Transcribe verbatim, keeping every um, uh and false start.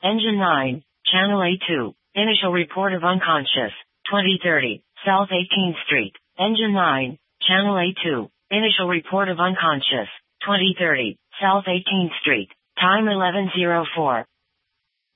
Engine nine, Channel A two, initial report of unconscious, twenty thirty, South eighteenth Street. Engine nine, Channel A two, initial report of unconscious, twenty thirty, South eighteenth Street. Time eleven oh four.